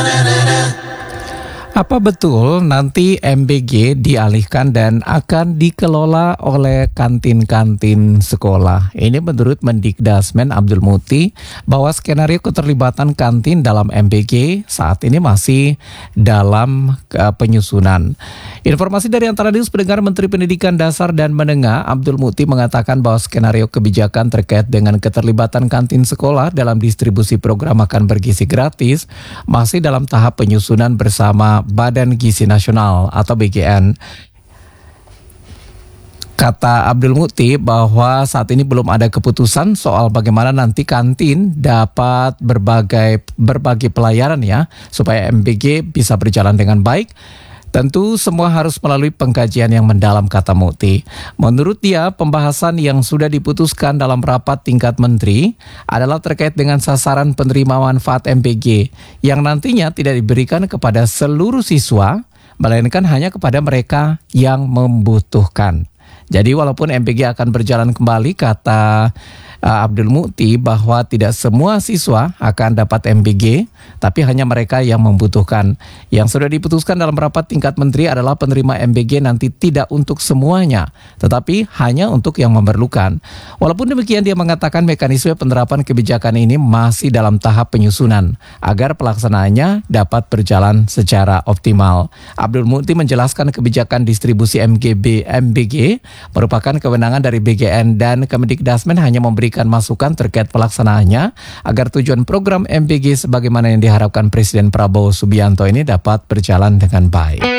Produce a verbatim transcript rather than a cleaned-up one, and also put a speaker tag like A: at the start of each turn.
A: Apa betul nanti M B G dialihkan dan akan dikelola oleh kantin-kantin sekolah? Ini menurut Mendikdasmen Abdul Muti bahwa skenario keterlibatan kantin dalam M B G saat ini masih dalam uh, penyusunan. Informasi dari Antara News, pendengar, Menteri Pendidikan Dasar dan Menengah Abdul Muti mengatakan bahwa skenario kebijakan terkait dengan keterlibatan kantin sekolah dalam distribusi program makan bergizi gratis masih dalam tahap penyusunan bersama Badan Gizi Nasional atau B G N. Kata Abdul Muti bahwa saat ini belum ada keputusan soal bagaimana nanti kantin dapat berbagai berbagi pelayanan ya, supaya M B G bisa berjalan dengan baik. Tentu semua harus melalui pengkajian yang mendalam, kata Muti. Menurut dia, pembahasan yang sudah diputuskan dalam rapat tingkat menteri adalah terkait dengan sasaran penerima manfaat M B G yang nantinya tidak diberikan kepada seluruh siswa, melainkan hanya kepada mereka yang membutuhkan. Jadi walaupun M B G akan berjalan kembali, kata uh, Abdul Muti bahwa tidak semua siswa akan dapat M B G, tapi hanya mereka yang membutuhkan. Yang sudah diputuskan dalam rapat tingkat menteri adalah penerima M B G nanti tidak untuk semuanya, tetapi hanya untuk yang memerlukan. Walaupun demikian, dia mengatakan mekanisme penerapan kebijakan ini masih dalam tahap penyusunan agar pelaksanaannya dapat berjalan secara optimal. Abdul Muti menjelaskan kebijakan distribusi M G B M B G merupakan kewenangan dari B G N dan Kemendikdasmen hanya memberikan masukan terkait pelaksanaannya agar tujuan program M B G sebagaimana yang diharapkan Presiden Prabowo Subianto ini dapat berjalan dengan baik.